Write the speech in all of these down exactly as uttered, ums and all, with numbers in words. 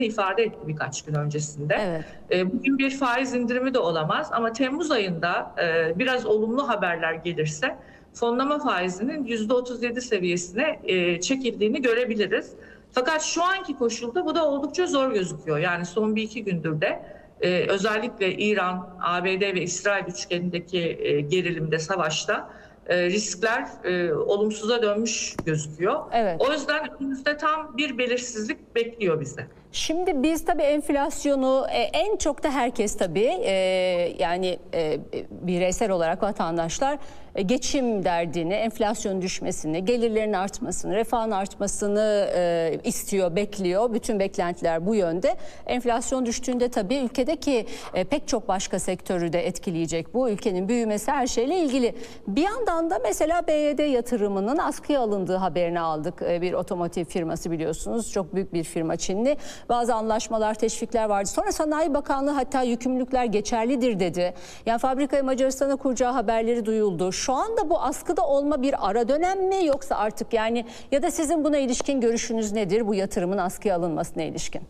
ifade etti birkaç gün öncesinde. Evet. E, bugün bir faiz indirimi de olamaz ama Temmuz ayında e, biraz olumlu haberler gelirse fonlama faizinin yüzde otuz yedi seviyesine e, çekildiğini görebiliriz. Fakat şu anki koşulda bu da oldukça zor gözüküyor. Yani son bir iki gündür de e, özellikle İran, A B D ve İsrail üçgenindeki e, gerilimde, savaşta e, riskler e, olumsuza dönmüş gözüküyor. Evet. O yüzden önümüzde tam bir belirsizlik bekliyor bizi. Şimdi biz tabii enflasyonu e, en çok da herkes tabii e, yani e, bireysel olarak vatandaşlar e, geçim derdini, enflasyonun düşmesini, gelirlerin artmasını, refahın artmasını e, istiyor, bekliyor. Bütün beklentiler bu yönde. Enflasyon düştüğünde tabii ülkedeki e, pek çok başka sektörü de etkileyecek. Bu ülkenin büyümesi her şeyle ilgili. Bir yandan da mesela B Y D yatırımının askıya alındığı haberini aldık. E, bir otomotiv firması biliyorsunuz. Çok büyük bir firma, Çinli. Bazı anlaşmalar, teşvikler vardı. Sonra Sanayi Bakanlığı hatta yükümlülükler geçerlidir dedi. Yani fabrikayı Macaristan'a kuracağı haberleri duyuldu. Şu anda bu askıda olma bir ara dönem mi yoksa artık yani ya da sizin buna ilişkin görüşünüz nedir bu yatırımın askıya alınmasına ilişkin?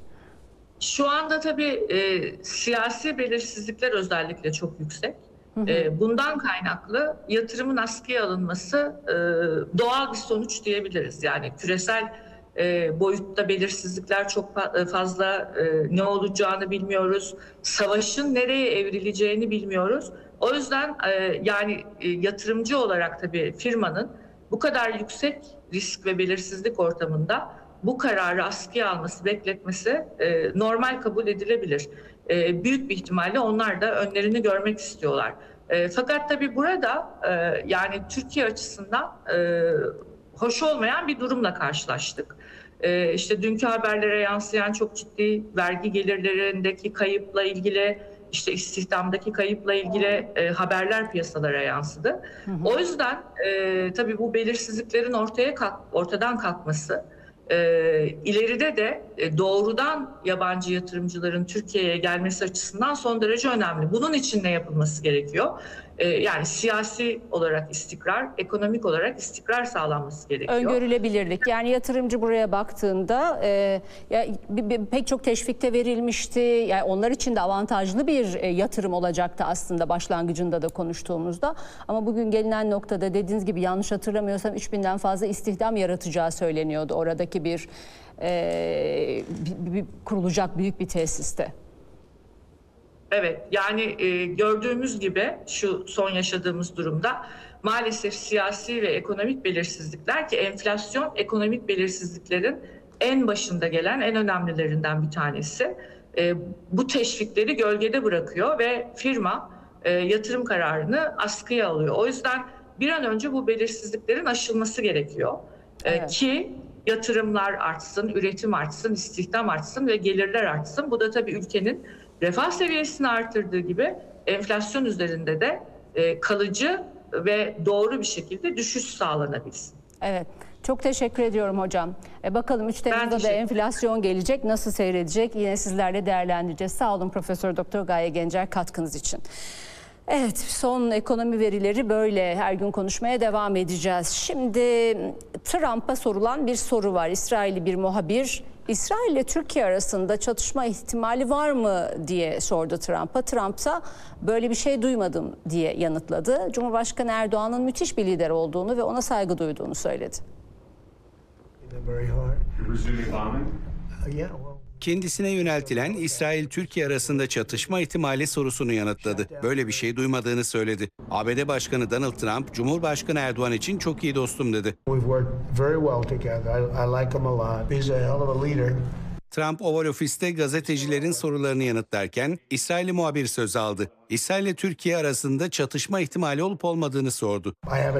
Şu anda tabii e, siyasi belirsizlikler özellikle çok yüksek. Hı hı. E, bundan kaynaklı yatırımın askıya alınması e, doğal bir sonuç diyebiliriz. Yani küresel E, boyutta belirsizlikler çok fazla, e, ne olacağını bilmiyoruz. Savaşın nereye evrileceğini bilmiyoruz. O yüzden e, yani e, yatırımcı olarak tabii firmanın bu kadar yüksek risk ve belirsizlik ortamında bu kararı askıya alması, bekletmesi e, normal kabul edilebilir. E, büyük bir ihtimalle onlar da önlerini görmek istiyorlar. E, fakat tabii burada e, yani Türkiye açısından e, hoş olmayan bir durumla karşılaştık. Ee, işte dünkü haberlere yansıyan çok ciddi vergi gelirlerindeki kayıpla ilgili, işte istihdamdaki kayıpla ilgili e, haberler piyasalara yansıdı. Hı hı. O yüzden e, tabii bu belirsizliklerin ortaya kalk, ortadan kalkması, e, ileride de e, doğrudan yabancı yatırımcıların Türkiye'ye gelmesi açısından son derece önemli. Bunun için ne yapılması gerekiyor? Yani siyasi olarak istikrar, ekonomik olarak istikrar sağlanması gerekiyor. Öngörülebilirlik. Yani yatırımcı buraya baktığında e, ya, bir, bir, pek çok teşvikte verilmişti. Yani onlar için de avantajlı bir e, yatırım olacaktı aslında başlangıcında da konuştuğumuzda. Ama bugün gelinen noktada dediğiniz gibi yanlış hatırlamıyorsam üç binden fazla istihdam yaratacağı söyleniyordu. Oradaki bir, e, bir, bir kurulacak büyük bir tesiste. Evet, yani e, gördüğümüz gibi şu son yaşadığımız durumda maalesef siyasi ve ekonomik belirsizlikler, ki enflasyon ekonomik belirsizliklerin en başında gelen en önemlilerinden bir tanesi, e, bu teşvikleri gölgede bırakıyor ve firma e, yatırım kararını askıya alıyor. O yüzden bir an önce bu belirsizliklerin aşılması gerekiyor. Evet. E, ki yatırımlar artsın, üretim artsın, istihdam artsın ve gelirler artsın. Bu da tabii ülkenin refah seviyesini artırdığı gibi enflasyon üzerinde de e, kalıcı ve doğru bir şekilde düşüş sağlanabilsin. Evet. Çok teşekkür ediyorum hocam. E bakalım üç Temmuz'da da enflasyon gelecek. Nasıl seyredecek? Yine sizlerle değerlendireceğiz. Sağ olun Profesör Doktor Gaye Gencer katkınız için. Evet, son ekonomi verileri böyle. Her gün konuşmaya devam edeceğiz. Şimdi Trump'a sorulan bir soru var. İsrailli bir muhabir, İsrail ile Türkiye arasında çatışma ihtimali var mı diye sordu Trump'a. Trump ise böyle bir şey duymadım diye yanıtladı. Cumhurbaşkanı Erdoğan'ın müthiş bir lider olduğunu ve ona saygı duyduğunu söyledi. Kendisine yöneltilen İsrail-Türkiye arasında çatışma ihtimali sorusunu yanıtladı. Böyle bir şey duymadığını söyledi. A B D Başkanı Donald Trump, Cumhurbaşkanı Erdoğan için çok iyi dostum dedi. Trump Oval Ofis'te gazetecilerin sorularını yanıtlarken İsrailli muhabir söz aldı. İsrail ile Türkiye arasında çatışma ihtimali olup olmadığını sordu.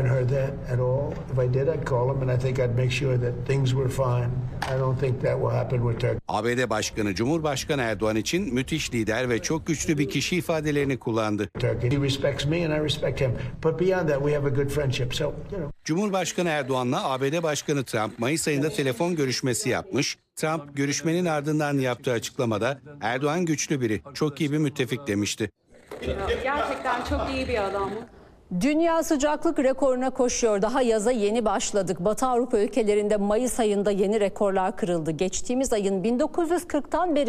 A B D Başkanı Cumhurbaşkanı Erdoğan için müthiş lider ve çok güçlü bir kişi ifadelerini kullandı. Cumhurbaşkanı Erdoğan'la A B D Başkanı Trump Mayıs ayında telefon görüşmesi yapmış. Trump görüşmenin ardından yaptığı açıklamada Erdoğan güçlü biri, çok iyi bir müttefik demişti. Gerçekten çok iyi bir adam. Dünya sıcaklık rekoruna koşuyor. Daha yaza yeni başladık. Batı Avrupa ülkelerinde Mayıs ayında yeni rekorlar kırıldı. Geçtiğimiz ayın bin dokuz yüz kırktan beri